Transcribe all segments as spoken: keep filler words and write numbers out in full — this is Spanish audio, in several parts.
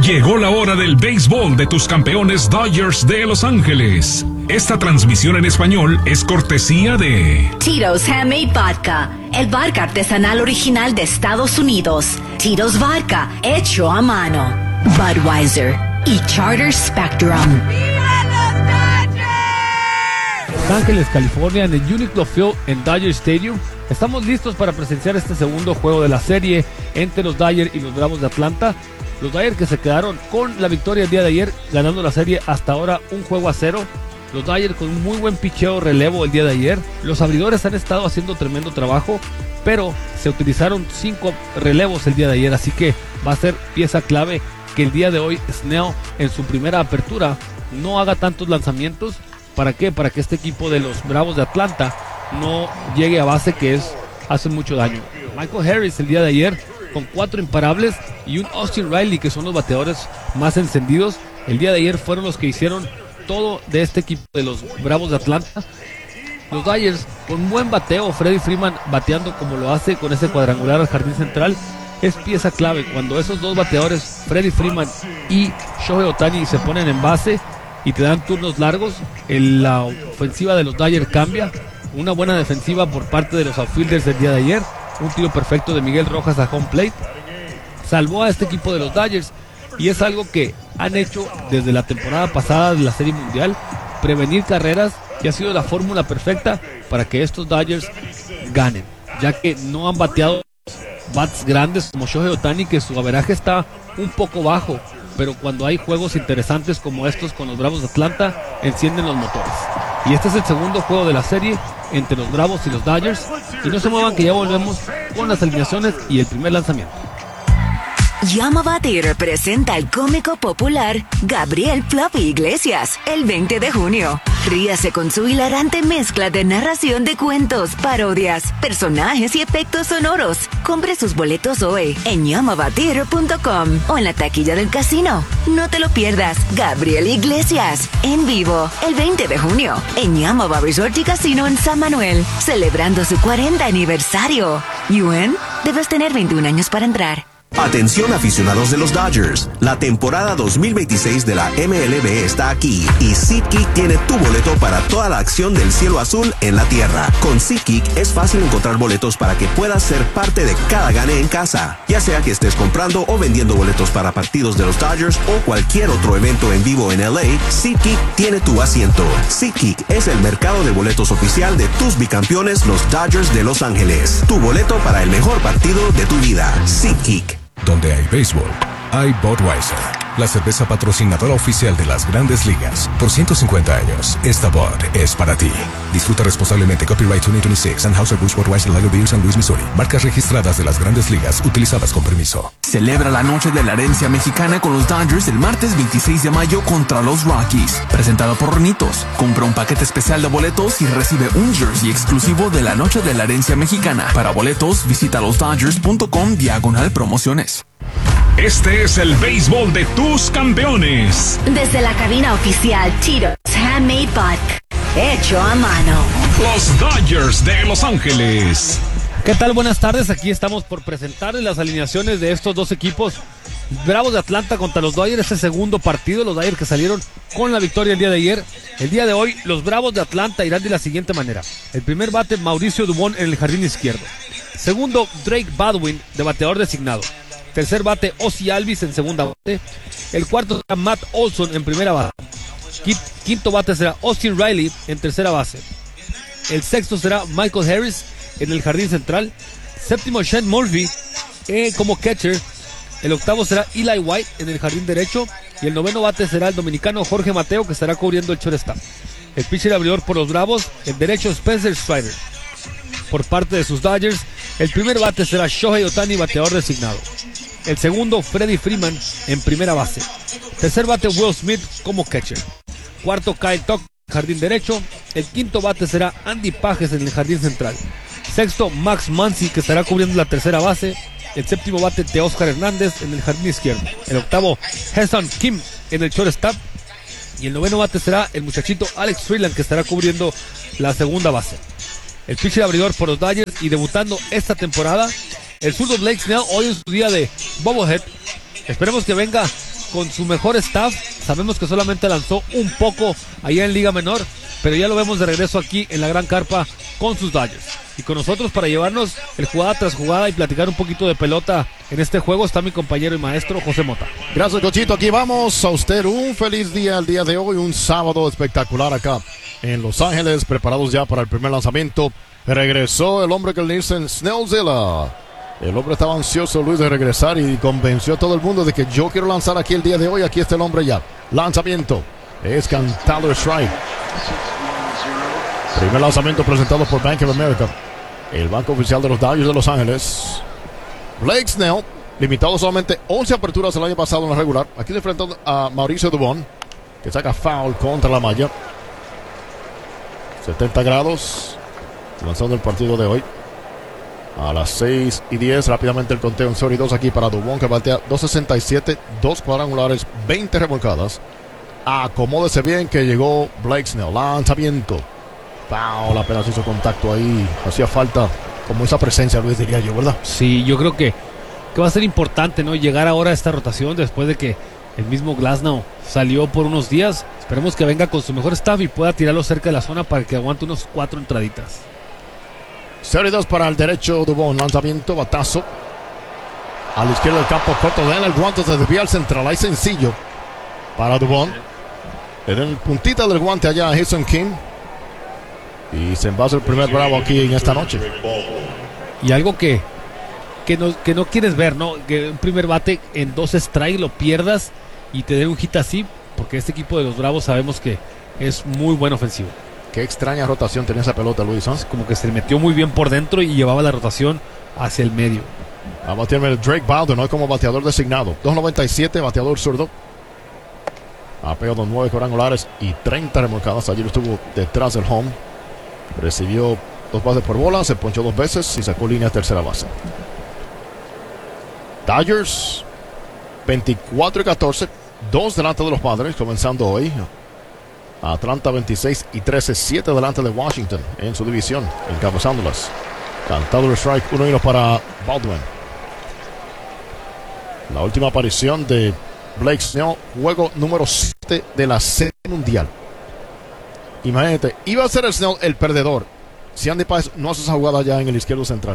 Llegó la hora del béisbol de tus campeones Dodgers de Los Ángeles. Esta transmisión en español es cortesía de Tito's Handmade Vodka, el vodka artesanal original de Estados Unidos. Tito's Vodka, hecho a mano. Budweiser y Charter Spectrum. Los Ángeles, California, en el Uniqlo Field en Dodger Stadium. Estamos listos para presenciar este segundo juego de la serie entre los Dodgers y los Bravos de Atlanta. Los Dodgers que se quedaron con la victoria el día de ayer, ganando la serie hasta ahora un juego a cero. Los Dodgers con un muy buen picheo relevo el día de ayer. Los abridores han estado haciendo tremendo trabajo, pero se utilizaron cinco relevos el día de ayer, así que va a ser pieza clave que el día de hoy Snell en su primera apertura no haga tantos lanzamientos. ¿Para qué? Para que este equipo de los Bravos de Atlanta no llegue a base, que es hace mucho daño. Michael Harris el día de ayer con cuatro imparables y un Austin Riley, que son los bateadores más encendidos. El día de ayer fueron los que hicieron todo de este equipo de los Bravos de Atlanta. Los Dodgers con buen bateo, Freddie Freeman bateando como lo hace con ese cuadrangular al jardín central, es pieza clave. Cuando esos dos bateadores, Freddie Freeman y Shohei Ohtani, se ponen en base y te dan turnos largos, el, la ofensiva de los Dodgers cambia. Una buena defensiva por parte de los outfielders el día de ayer, un tiro perfecto de Miguel Rojas a home plate, salvó a este equipo de los Dodgers, y es algo que han hecho desde la temporada pasada de la Serie Mundial, prevenir carreras, y ha sido la fórmula perfecta para que estos Dodgers ganen, ya que no han bateado bats grandes como Shohei Ohtani, que su averaje está un poco bajo, pero cuando hay juegos interesantes como estos con los Bravos de Atlanta, encienden los motores. Y este es el segundo juego de la serie entre los Bravos y los Dodgers, y no se muevan que ya volvemos con las alineaciones y el primer lanzamiento. Llama a Batir presenta al cómico popular Gabriel Fluffy Iglesias el veinte de junio. Ríase con su hilarante mezcla de narración de cuentos, parodias, personajes y efectos sonoros. Compre sus boletos hoy en llama batir punto com o en la taquilla del casino. No te lo pierdas. Gabriel Iglesias en vivo el veinte de junio en Yamava Resort y Casino en San Manuel, celebrando su cuarenta aniversario. Yuen, debes tener veintiún años para entrar. Atención aficionados de los Dodgers, la temporada dos mil veintiséis de la M L B está aquí y SeatGeek tiene tu boleto para toda la acción del cielo azul en la tierra. Con SeatGeek es fácil encontrar boletos para que puedas ser parte de cada gane en casa, ya sea que estés comprando o vendiendo boletos para partidos de los Dodgers o cualquier otro evento en vivo en L A. SeatGeek tiene tu asiento. SeatGeek es el mercado de boletos oficial de tus bicampeones, los Dodgers de Los Ángeles. Tu boleto para el mejor partido de tu vida. SeatGeek. Donde hay béisbol, hay Budweiser, la cerveza patrocinadora oficial de las Grandes Ligas. Por ciento cincuenta años, esta Bud es para ti. Disfruta responsablemente. Copyright dos mil veintiséis. Anheuser-Busch Budweiser Lager Beer, San Luis, Missouri. Marcas registradas de las Grandes Ligas, utilizadas con permiso. Celebra la noche de la herencia mexicana con los Dodgers el martes veintiséis de mayo contra los Rockies. Presentado por Ronitos. Compra un paquete especial de boletos y recibe un jersey exclusivo de la noche de la herencia mexicana. Para boletos, visita los dodgers punto com diagonal promociones. Este es el béisbol de tus campeones. Desde la cabina oficial Tito's Handmade Vodka, hecho a mano. Los Dodgers de Los Ángeles. ¿Qué tal? Buenas tardes, aquí estamos por presentarles las alineaciones de estos dos equipos. Bravos de Atlanta contra los Dodgers, ese segundo partido, los Dodgers que salieron con la victoria el día de ayer. El día de hoy, los Bravos de Atlanta irán de la siguiente manera. El primer bate, Mauricio Dubón en el jardín izquierdo. Segundo, Drake Baldwin, de bateador designado. Tercer bate, Ozzie Albies en segunda base. El cuarto será Matt Olson en primera base. Quinto bate será Austin Riley en tercera base. El sexto será Michael Harris en el jardín central. Séptimo, Sean Murphy eh, como catcher. El octavo será Eli White en el jardín derecho. Y el noveno bate será el dominicano Jorge Mateo, que estará cubriendo el shortstop. El pitcher abridor por los Bravos, el derecho Spencer Strider. Por parte de sus Dodgers, el primer bate será Shohei Ohtani, bateador designado. El segundo, Freddie Freeman en primera base. Tercer bate, Will Smith como catcher. Cuarto, Kyle Tucker, jardín derecho. El quinto bate será Andy Pages en el jardín central. Sexto, Max Muncy, que estará cubriendo la tercera base. El séptimo bate, Teóscar Hernández en el jardín izquierdo. El octavo, Heston Kim en el shortstop. Y el noveno bate será el muchachito Alex Freeland, que estará cubriendo la segunda base. El pitcher abridor por los Dodgers y debutando esta temporada, el zurdo Blake Snell, hoy en su día de bobblehead. Esperemos que venga con su mejor staff. Sabemos que solamente lanzó un poco allá en Liga Menor, pero ya lo vemos de regreso aquí en la Gran Carpa con sus Dodgers. Y con nosotros para llevarnos el jugada tras jugada y platicar un poquito de pelota en este juego está mi compañero y maestro José Mota. Gracias, Cochito. Aquí vamos a usted un feliz día el día de hoy, un sábado espectacular acá en Los Ángeles, preparados ya para el primer lanzamiento. Regresó el hombre que le dicen Snellzilla. El hombre estaba ansioso, Luis, de regresar y convenció a todo el mundo de que yo quiero lanzar aquí el día de hoy. Aquí está el hombre ya. Lanzamiento. Es cantado el strike. Primer lanzamiento presentado por Bank of America, el banco oficial de los Dodgers de Los Ángeles. Blake Snell, limitado solamente once aperturas el año pasado en la regular. Aquí le enfrentando a Mauricio Dubón, que saca foul contra la malla. setenta grados, lanzando el partido de hoy. A las seis y diez, rápidamente el conteo en cero y dos aquí para Dubón, que batea dos sesenta y siete, dos cuadrangulares, veinte remolcadas. Acomódese bien que llegó Blake Snell. Lanzamiento. Foul, apenas hizo contacto ahí. Hacía falta como esa presencia, Luis, diría yo, ¿verdad? Sí, yo creo que, que va a ser importante, ¿no? Llegar ahora a esta rotación después de que el mismo Glasnow salió por unos días. Esperemos que venga con su mejor staff y pueda tirarlo cerca de la zona para que aguante unos cuatro entraditas. cero y dos para el derecho, Dubón. Lanzamiento, batazo. A la izquierda del campo corto, de el guante, se desvía al central. Ahí sencillo para Dubón. En el puntita del guante allá a Ha-Seong Kim. Y se envasa el primer bravo aquí en esta noche. Y algo que, que, no, que no quieres ver, ¿no? Que un primer bate en dos strikes lo pierdas y te den un hit así, porque este equipo de los Bravos sabemos que es muy buen ofensivo. Qué extraña rotación tenía esa pelota, Luis, ¿eh? Como que se le metió muy bien por dentro y llevaba la rotación hacia el medio. A batearme el Drake Bowden, ¿no? Como bateador designado. dos noventa y siete, bateador zurdo. Ha pegado nueve cuadrangulares y treinta remolcadas. Ayer estuvo detrás del home. Recibió dos bases por bola, se ponchó dos veces y sacó línea a tercera base. Dodgers veinticuatro y catorce, dos delante de los Padres, comenzando hoy. Atlanta veintiséis y trece, siete delante de Washington en su división, encabezándolas. Cantado el strike, uno y uno para Baldwin. La última aparición de Blake Snell, juego número siete de la Serie Mundial. Imagínate, iba a ser el Snell el perdedor si Andy Páez no hace esa jugada ya en el izquierdo central.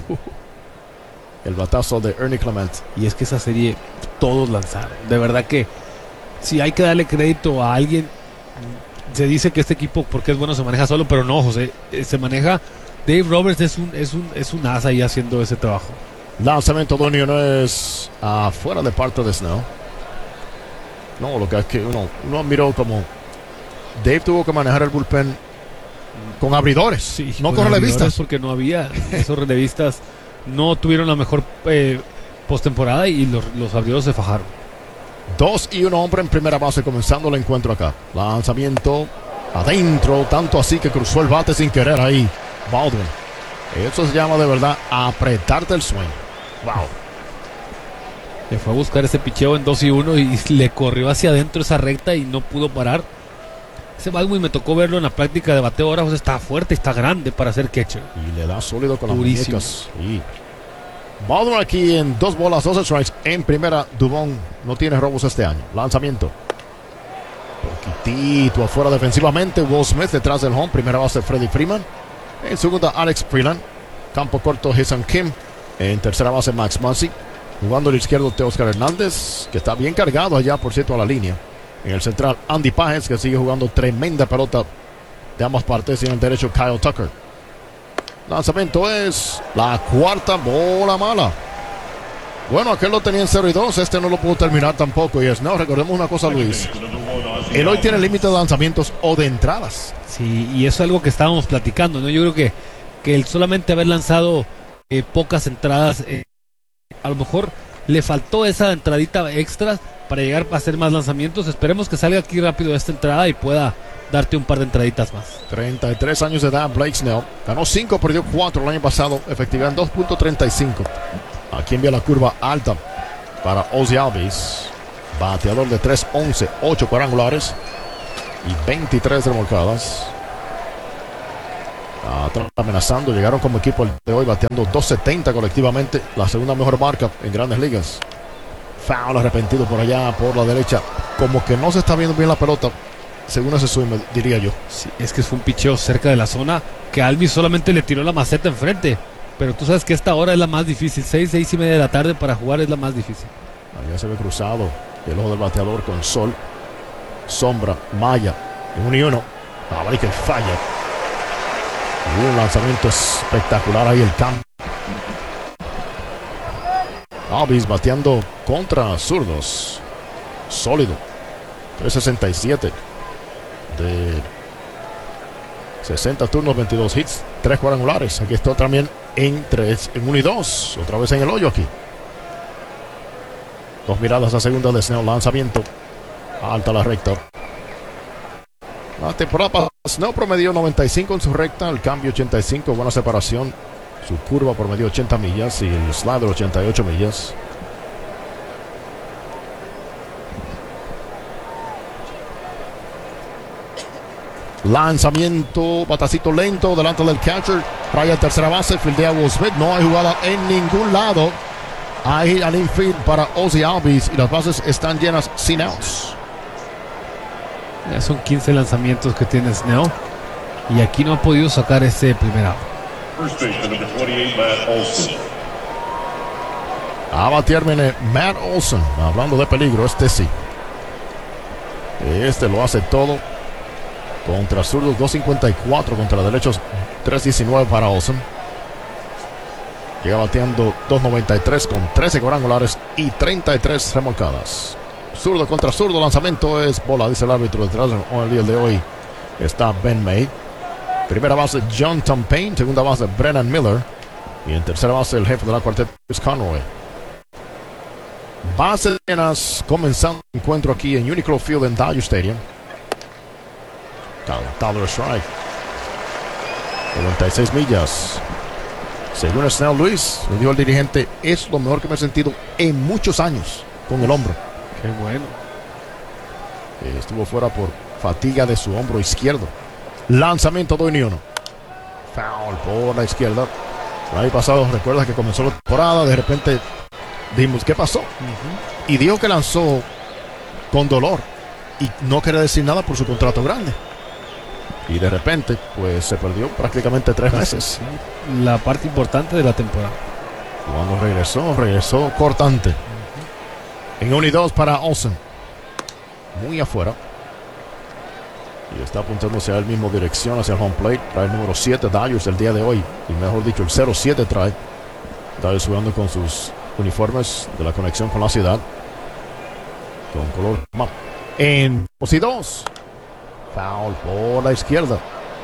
El batazo de Ernie Clement. Y es que esa serie todos lanzaron. De verdad que si hay que darle crédito a alguien, se dice que este equipo, porque es bueno, se maneja solo, pero no, José, se maneja. Dave Roberts es un, es un, es un asa ahí haciendo ese trabajo. Lanzamiento de uno es afuera de parte de Snell. No, lo que es que uno, uno miró como Dave tuvo que manejar el bullpen con abridores, sí, no con, con relevistas. Porque no había, esos relevistas no tuvieron la mejor eh, postemporada y los, los abridores se fajaron. Dos y uno hombre en primera base comenzando el encuentro acá. Lanzamiento adentro, tanto así que cruzó el bate sin querer ahí Baldwin. Eso se llama de verdad apretarte el swing. Wow. Le fue a buscar ese picheo en dos y uno y le corrió hacia adentro esa recta y no pudo parar. Ese Baldwin me tocó verlo en la práctica de bateo ahora, José, está fuerte, está grande para ser catcher. Y le da sólido con Durísimo. Las muñecas. Sí. Baldwin aquí en dos bolas, dos strikes. En primera, Dubón no tiene robos este año. Lanzamiento. Poquitito afuera defensivamente. Will Smith detrás del home. Primera base, Freddie Freeman. En segunda, Alex Freeland. Campo corto, Ha-Seong Kim. En tercera base, Max Muncy. Jugando al izquierdo, Teoscar Hernández, que está bien cargado allá, por cierto, a la línea. En el central, Andy Páez, que sigue jugando tremenda pelota de ambas partes. Y en el derecho, Kyle Tucker. Lanzamiento es la cuarta bola mala. Bueno, aquel lo tenía en cero y dos. Este no lo pudo terminar tampoco. Y es no, recordemos una cosa, Luis. Él hoy tiene límite de lanzamientos o de entradas. Sí, y eso es algo que estábamos platicando, ¿no? Yo creo que, que el solamente haber lanzado eh, pocas entradas, eh, a lo mejor le faltó esa entradita extra para llegar a hacer más lanzamientos. Esperemos que salga aquí rápido esta entrada y pueda darte un par de entraditas más. treinta y tres años de edad, Blake Snell. Ganó cinco, perdió cuatro el año pasado. Efectividad en dos punto treinta y cinco. Aquí envía la curva alta para Ozzy Albies. Bateador de tres once, ocho cuadrangulares y veintitrés remolcadas. Atrás amenazando, llegaron como equipo el de hoy bateando dos setenta colectivamente, la segunda mejor marca en Grandes Ligas. Foul arrepentido por allá, por la derecha. Como que no se está viendo bien la pelota, según ese swing, diría yo. Sí, es que fue un picheo cerca de la zona que Alvis solamente le tiró la maceta enfrente. Pero tú sabes que esta hora es la más difícil. seis, seis y media de la tarde para jugar es la más difícil. Allá se ve cruzado el ojo del bateador con sol, sombra, malla, en uno y uno. A ver que falla. Y un lanzamiento espectacular ahí el cambio. Alvis bateando contra zurdos. Sólido. tres sesenta y siete. De sesenta turnos, veintidós hits, tres cuadrangulares. Aquí está también en tres, en uno y dos. Otra vez en el hoyo aquí. Dos miradas a segunda de Snell. Lanzamiento. Alta la recta. La temporada pasada Snell promedió noventa y cinco en su recta. El cambio ochenta y cinco. Buena separación. Su curva promedió ochenta millas. Y el slider ochenta y ocho millas. Lanzamiento, batacito lento delante del catcher. Raya tercera base, fildea Will Smith. No hay jugada en ningún lado. Hay al infield para Ozzie Albies y las bases están llenas sin outs. Ya son quince lanzamientos que tiene Snell y aquí no ha podido sacar ese primer out. A batear viene Matt Olson. Hablando de peligro, este sí. Este lo hace todo. Contra zurdos dos cincuenta y cuatro, contra derechos tres diecinueve para Olson. Llega bateando dos noventa y tres con trece cuadrangulares y treinta y tres remolcadas. Zurdo contra zurdo, lanzamiento es bola, dice el árbitro detrás. El día de hoy está Ben May. Primera base John Tom Payne, segunda base Brennan Miller y en tercera base el jefe de la cuarteta Chris Conroy. Bases llenas, comenzando el encuentro aquí en Uniclo Field en Dodger Stadium. Calentado el strike. noventa y seis millas. Según Snell Luis, le dijo el dirigente, es lo mejor que me he sentido en muchos años con el hombro. Qué bueno. Estuvo fuera por fatiga de su hombro izquierdo. Lanzamiento dos y uno. Foul por la izquierda. El año pasado, recuerda que comenzó la temporada, de repente dijimos, ¿qué pasó? Uh-huh. Y dijo que lanzó con dolor y no quería decir nada por su contrato grande. Y de repente, pues se perdió prácticamente tres meses. La parte importante de la temporada. Cuando regresó, regresó cortante. Uh-huh. En uno y dos para Olsen. Muy afuera. Y está apuntando hacia el mismo dirección, hacia el home plate. Trae el número siete Dodgers el día de hoy. Y mejor dicho, el cero siete trae. Dodgers jugando con sus uniformes de la conexión con la ciudad. Con color map. En dos y dos. Foul por la izquierda.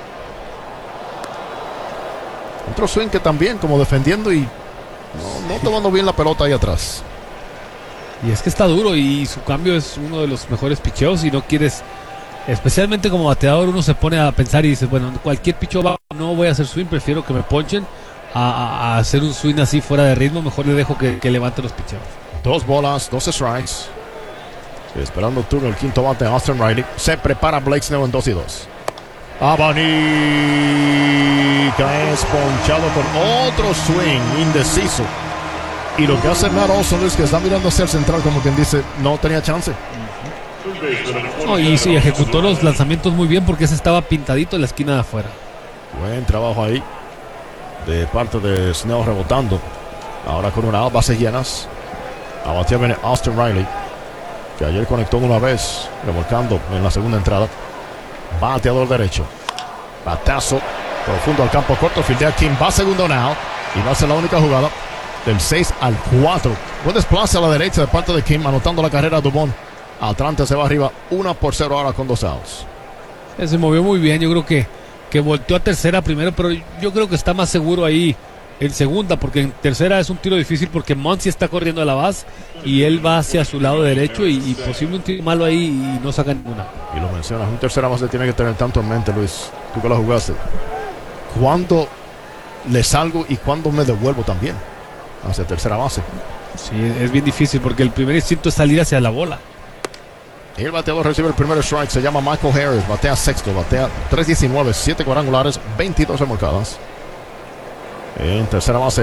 Otro swing que también como defendiendo y no, no tomando bien la pelota ahí atrás. Y es que está duro y su cambio es uno de los mejores picheos y no quieres, especialmente como bateador, uno se pone a pensar y dice, bueno, cualquier picheo va, no voy a hacer swing, prefiero que me ponchen a, a, a hacer un swing así fuera de ritmo, mejor le dejo que, que levante los picheos. Dos bolas, dos strikes. Esperando el turno el quinto bate Austin Riley. Se prepara Blake Snell en dos y dos. Abanica es ponchado con otro swing indeciso. Y lo que hace Matt Olson es que está mirando hacia el central como quien dice, no tenía chance. No, y sí, ejecutó los lanzamientos muy bien porque ese estaba pintadito en la esquina de afuera. Buen trabajo ahí de parte de Snell rebotando. Ahora con una base llenas. A batear viene Austin Riley, que ayer conectó una vez, remolcando en la segunda entrada. Bateador derecho. Batazo profundo al campo corto. Fildea Kim, va segundo now. Y va a ser la única jugada del seis al cuatro. Buen desplace a la derecha de parte de Kim, anotando la carrera a Dubón. Atlanta se va arriba, uno por cero ahora con dos outs. Se movió muy bien, yo creo que, que volteó a tercera primero, pero yo creo que está más seguro ahí en segunda, porque en tercera es un tiro difícil porque Monsi está corriendo a la base y él va hacia su lado derecho y, y posible un tiro malo ahí y no saca ninguna. Y lo mencionas, un tercera base tiene que tener tanto en mente, Luis, tú que la jugaste. ¿Cuándo le salgo y cuándo me devuelvo también hacia tercera base? Sí, es bien difícil porque el primer instinto es salir hacia la bola. El bateador recibe el primer strike, se llama Michael Harris, batea sexto, batea tres diecinueve, siete cuadrangulares, veintidós remolcadas. En tercera base